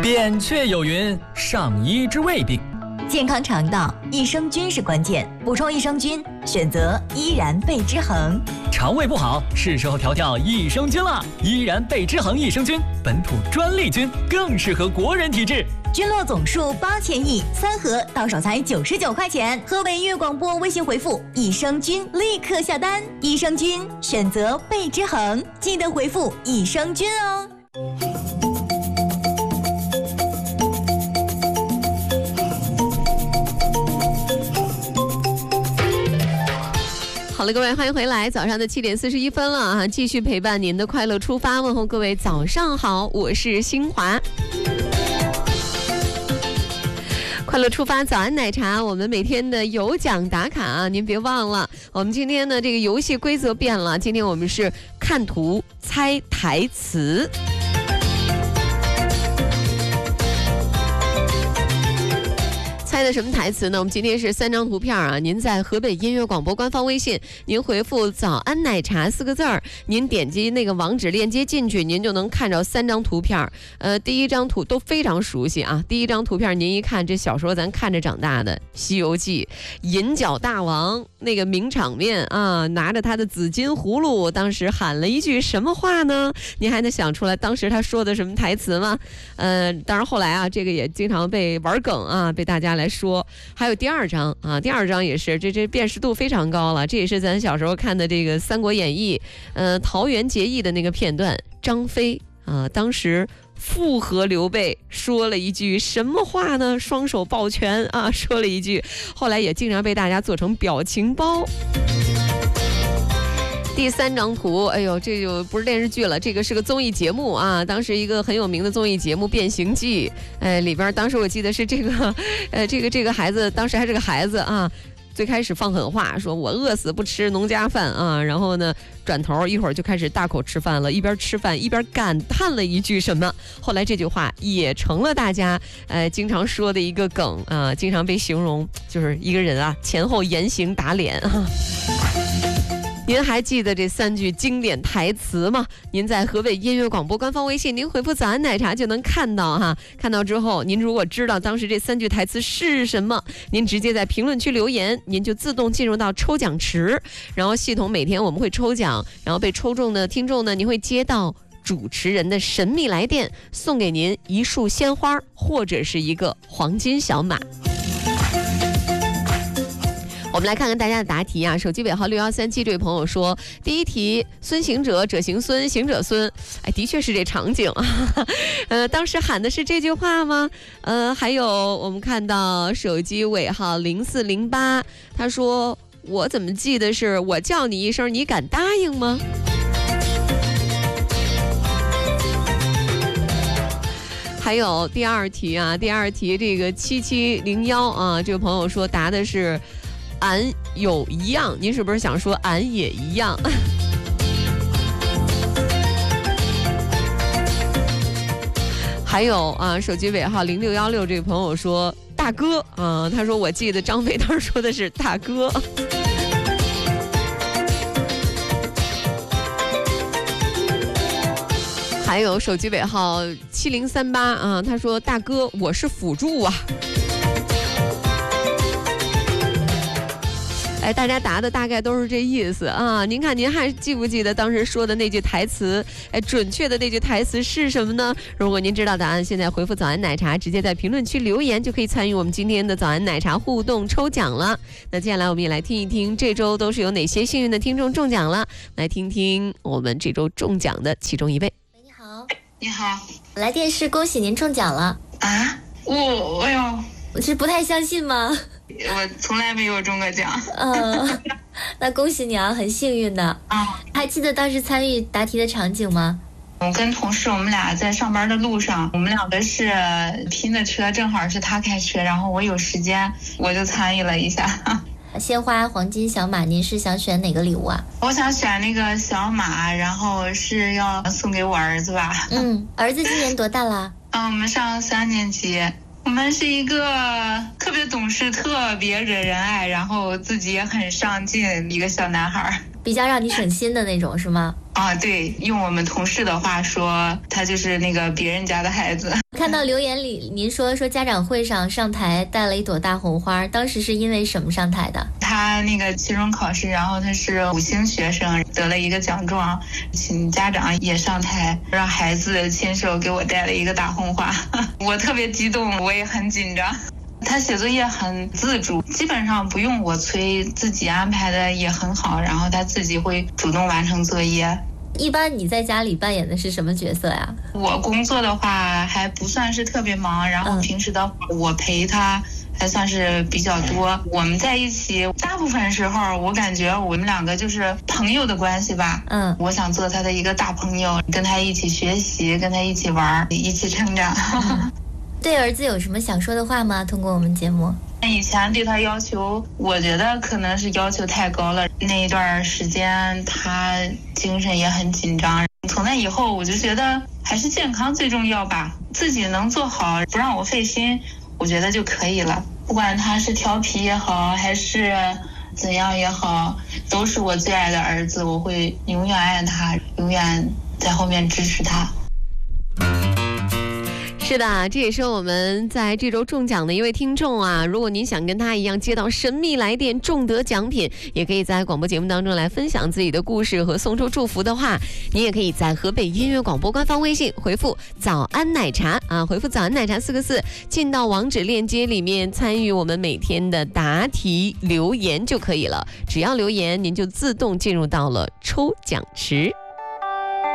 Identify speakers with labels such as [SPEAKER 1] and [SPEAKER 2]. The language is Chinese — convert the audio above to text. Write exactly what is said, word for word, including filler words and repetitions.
[SPEAKER 1] 扁鹊有云：上医之未病。
[SPEAKER 2] 健康肠道，益生菌是关键，补充益生菌，选择依然贝之恒。
[SPEAKER 1] 肠胃不好，是时候调调益生菌了。依然贝之恒益生菌，本土专利菌，更适合国人体质。
[SPEAKER 2] 菌落总数八千亿，三盒到手才九十九块钱。河北音乐广播微信回复益生菌，立刻下单。益生菌选择贝之恒，记得回复益生菌哦。
[SPEAKER 3] 好了，各位，欢迎回来。早上的七点四十一分了啊，继续陪伴您的快乐出发，问候各位早上好，我是新华。快乐出发早安奶茶，我们每天的有奖打卡啊，您别忘了。我们今天的这个游戏规则变了，今天我们是看图猜台词。猜的什么台词呢？我们今天是三张图片啊，您在河北音乐广播官方微信，您回复早安奶茶四个字儿，您点击那个网址链接进去，您就能看着三张图片。呃，第一张图都非常熟悉啊，第一张图片您一看，这小时候咱看着长大的《西游记》，银角大王那个名场面啊，拿着他的紫金葫芦，当时喊了一句什么话呢？您还能想出来当时他说的什么台词吗？呃，当然后来啊，这个也经常被玩梗啊，被大家来说。还有第二章啊，第二章也是这这辨识度非常高了，这也是咱小时候看的这个《三国演义》呃桃园结义的那个片段，张飞啊当时附和刘备说了一句什么话呢？双手抱拳啊，说了一句，后来也经常被大家做成表情包。第三张图，哎呦，这就不是电视剧了，这个是个综艺节目啊。当时一个很有名的综艺节目《变形记》，哎，里边当时我记得是这个，呃，这个这个孩子，当时还是个孩子啊。最开始放狠话，说我饿死不吃农家饭啊，然后呢，转头一会儿就开始大口吃饭了，一边吃饭一边感叹了一句什么。后来这句话也成了大家呃经常说的一个梗啊，经常被形容就是一个人啊前后言行打脸啊。您还记得这三句经典台词吗？您在河北音乐广播官方微信，您回复早安奶茶就能看到哈。看到之后，您如果知道当时这三句台词是什么，您直接在评论区留言，您就自动进入到抽奖池。然后系统每天我们会抽奖，然后被抽中的听众呢，您会接到主持人的神秘来电，送给您一束鲜花或者是一个黄金小马。我们来看看大家的答题啊，手机尾号六幺三七这位朋友说，第一题孙行者，者行孙，行者孙，哎，的确是这场景啊，呃，当时喊的是这句话吗？呃，还有我们看到手机尾号零四零八，他说我怎么记得是我叫你一声，你敢答应吗？还有第二题啊，第二题这个七七零幺啊，这个朋友说答的是。俺有一样，您是不是想说俺也一样？还有啊，手机尾号零六幺六这个朋友说大哥啊，他说我记得张飞当时说的是大哥。还有手机尾号七零三八啊，他说大哥我是辅助啊。哎，大家答的大概都是这意思啊！您看，您还记不记得当时说的那句台词？哎，准确的那句台词是什么呢？如果您知道答案，现在回复早安奶茶，直接在评论区留言，就可以参与我们今天的早安奶茶互动抽奖了。那接下来我们也来听一听这周都是有哪些幸运的听众中奖了，来听听我们这周中奖的其中一位。
[SPEAKER 4] 喂，你好。
[SPEAKER 5] 你好。
[SPEAKER 4] 来电视，恭喜您中奖了。
[SPEAKER 5] 啊？我，哎呦，
[SPEAKER 4] 我是不太相信吗？
[SPEAKER 5] 我从来没有中过奖。
[SPEAKER 4] 嗯，那恭喜你啊，很幸运的。
[SPEAKER 5] 啊，
[SPEAKER 4] 还记得当时参与答题的场景吗？
[SPEAKER 5] 我跟同事，我们俩在上班的路上，我们两个是拼的车，正好是他开车，然后我有时间，我就参与了一下。
[SPEAKER 4] 鲜花、黄金小马，您是想选哪个礼物啊？
[SPEAKER 5] 我想选那个小马，然后是要送给我儿子吧。
[SPEAKER 4] 嗯，儿子今年多大了？
[SPEAKER 5] 嗯，我们上三年级。我们是一个特别懂事、特别惹人爱，然后自己也很上进一个小男孩，
[SPEAKER 4] 比较让你省心的那种是吗？
[SPEAKER 5] 啊，对，用我们同事的话说，他就是那个别人家的孩子。
[SPEAKER 4] 看到留言里您说说家长会上上台带了一朵大红花，当时是因为什么上台的？
[SPEAKER 5] 他那个期中考试，然后他是五星学生，得了一个奖状，请家长也上台，让孩子亲手给我带了一个大红花，我特别激动，我也很紧张。他写作业很自主，基本上不用我催，自己安排的也很好，然后他自己会主动完成作业。
[SPEAKER 4] 一般你在家里扮演的是什么角色呀？
[SPEAKER 5] 我工作的话还不算是特别忙，然后平时的话我陪他还算是比较多。我们在一起大部分时候我感觉我们两个就是朋友的关系吧。
[SPEAKER 4] 嗯，
[SPEAKER 5] 我想做他的一个大朋友，跟他一起学习，跟他一起玩，一起成长。
[SPEAKER 4] 嗯，对儿子有什么想说的话吗？通过我们节目。
[SPEAKER 5] 以前对他要求，我觉得可能是要求太高了。那一段时间他精神也很紧张，从那以后我就觉得还是健康最重要吧，自己能做好，不让我费心，我觉得就可以了。不管他是调皮也好，还是怎样也好，都是我最爱的儿子，我会永远爱他，永远在后面支持他。
[SPEAKER 3] 是的，这也是我们在这周中奖的一位听众啊。如果您想跟他一样接到神秘来电，中得奖品，也可以在广播节目当中来分享自己的故事和送出祝福的话，你也可以在河北音乐广播官方微信回复早安奶茶啊，回复早安奶茶四个字，进到网址链接里面参与我们每天的答题留言就可以了。只要留言，您就自动进入到了抽奖池。